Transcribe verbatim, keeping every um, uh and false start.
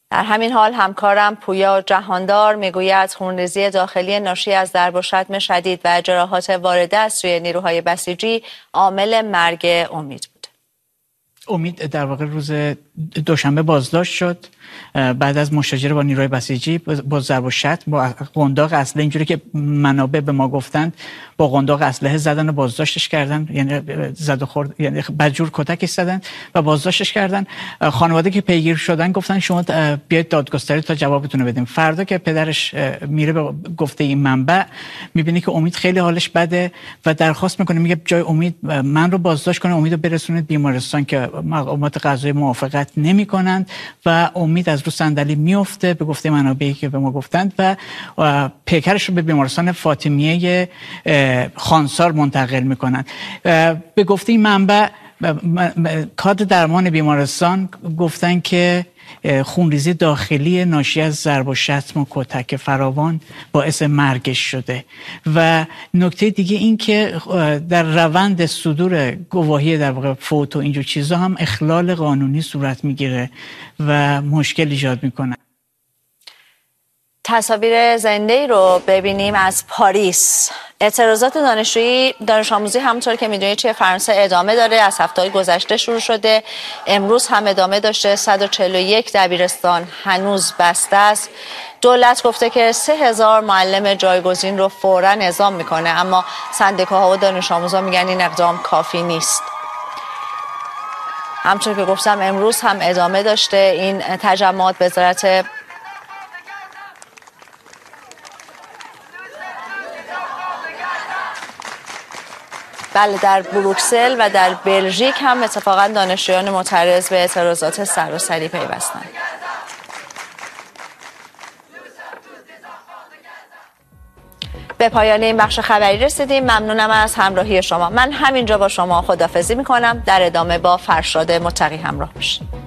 در همین حال همکارم پویا جهاندار میگوید خونریزی داخلی ناشی از ضرب و شتم شدید و جراحات وارده از سوی نیروهای بسیجی عامل مرگ امید بود. امید در واقع روز دوشنبه بازداشت شد بعد از مشاجره با نیروهای بسیجی با ضرب و شتم با قنداق اسلحه، اینجوری که منابع به ما گفتند با قنداق اسلحه زدن و بازداشتش کردن، یعنی زد و خورد، یعنی بدجور کتکش زدن و بازداشتش کردن. خانواده که پیگیر شدن گفتن شما بیاید دادگستری تا جوابتون رو بدیم. فردا که پدرش میره به گفته این منبع میبینه که امید خیلی حالش بده و درخواست میکنه، میگه جای امید من رو بازداشت کنه، امید رو برسونید بیمارستان که مقامات قضایی موافقت نمیکنند و امید از رو صندلی میفته به گفته منابعی که به ما گفتند و پیکرش رو به بیمارستان فاطمیه خانسار منتقل میکنند. به گفته این منبع کادر درمان بیمارستان گفتن که خونریزی داخلی ناشی از ضرب و شتم و کتک فراوان باعث مرگش شده. و نکته دیگه این که در روند صدور گواهی در واقع فوت و اینجور چیزا هم اخلال قانونی صورت میگیره و مشکل ایجاد میکنه. تصاویر زنده رو ببینیم از پاریس. اعتراضات دانشجویی دانش آموزی همونطور که میدونید توی فرانسه ادامه داره، از هفته‌های گذشته شروع شده، امروز هم ادامه داشته. صد و چهل و یک دبیرستان هنوز بسته است. دولت گفته که سه هزار معلم جایگزین رو فوراً اعزام میکنه، اما سندیکاها و دانش آموزا میگن این اقدام کافی نیست. همونطور که گفتم امروز هم ادامه داشته این تجمعات. وزارت بله در بروکسل و در بلژیک هم اتفاقا دانشجویان معترض به اعتراضات سراسری پیوستند. به پایان این بخش خبری رسیدیم. ممنونم از همراهی شما. من همینجا با شما خداحافظی میکنم. در ادامه با فرشاد متقی همراه باشید.